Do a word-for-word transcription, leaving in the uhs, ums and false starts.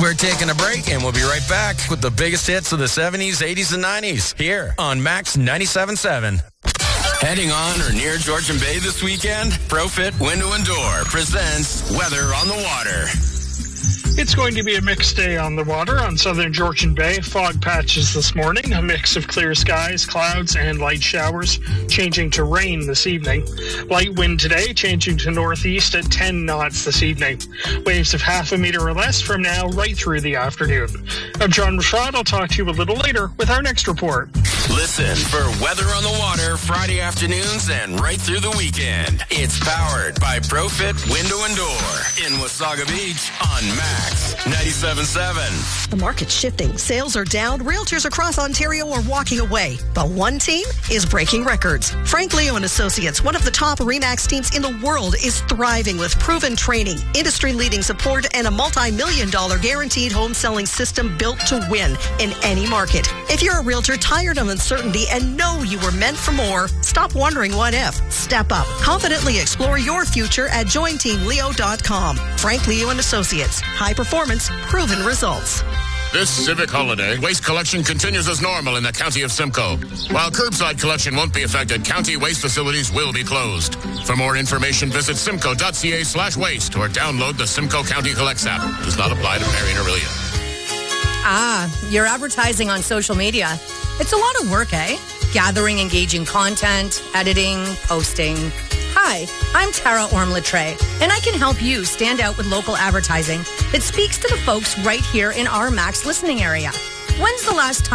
We're taking a break, and we'll be right back with the biggest hits of the seventies, eighties, and nineties here on Max ninety-seven point seven. Heading on or near Georgian Bay this weekend? ProFit Window and Door presents Weather on the Water. It's going to be a mixed day on the water on southern Georgian Bay. Fog patches this morning, a mix of clear skies, clouds, and light showers, changing to rain this evening. Light wind today, changing to northeast at ten knots this evening. Waves of half a meter or less from now right through the afternoon. I'm John Rashad. I'll talk to you a little later with our next report. Listen for Weather on the Water Friday afternoons and right through the weekend. It's powered by ProFit Window and Door in Wasaga Beach on Max ninety-seven point seven. The market's shifting. Sales are down. Realtors across Ontario are walking away. But one team is breaking records. Frank Leo and Associates, one of the top RE/MAX teams in the world, is thriving with proven training, industry-leading support, and a multi-million dollar guaranteed home selling system built to win in any market. If you're a realtor tired of uncertainty and know you were meant for more, stop wondering what if. Step up. Confidently explore your future at join team leo dot com. Frank Leo and Associates. High performance, proven results. This civic holiday, waste collection continues as normal in the county of Simcoe. While curbside collection won't be affected, county waste facilities will be closed. For more information, visit simcoe dot c a slash waste or download the Simcoe County Collects app. Does not apply to Marion or William. Ah, you're advertising on social media. It's a lot of work, eh? Gathering engaging content, editing, posting. Hi, I'm Tara Orm-Latre, and I can help you stand out with local advertising that speaks to the folks right here in our Max listening area. When's the last time